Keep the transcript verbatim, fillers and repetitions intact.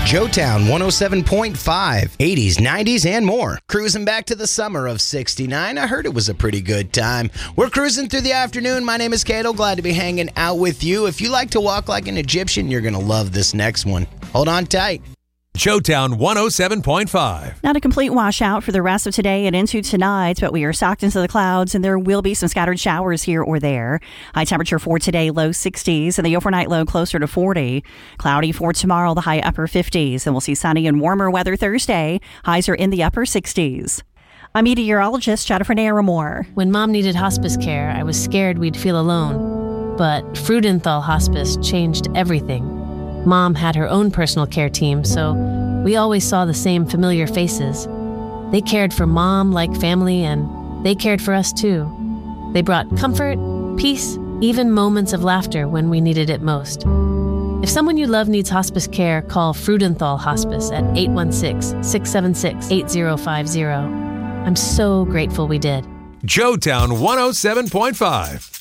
Joetown one oh seven point five, eighties, nineties, and more. Cruising back to the summer of sixty-nine. I heard it was a pretty good time. We're cruising through the afternoon. My name is Cato. Glad to be hanging out with you. If you like to walk like an Egyptian, you're going to love this next one. Hold on tight. Joetown one oh seven point five. Not a complete washout for the rest of today and into tonight, but we are socked into the clouds and there will be some scattered showers here or there. High temperature for today, low sixties, and the overnight low closer to forty. Cloudy for tomorrow, the high upper fifties, and we'll see sunny and warmer weather Thursday. Highs are in the upper sixties. I'm meteorologist Jennifer Naramore. When Mom needed hospice care, I was scared we'd feel alone. But Freudenthal Hospice changed everything. Mom had her own personal care team, so we always saw the same familiar faces. They cared for Mom like family, and they cared for us too. They brought comfort, peace, even moments of laughter when we needed it most. If someone you love needs hospice care, call Freudenthal Hospice at eight one six, six seven six, eight zero five zero. I'm so grateful we did. Joetown one oh seven point five.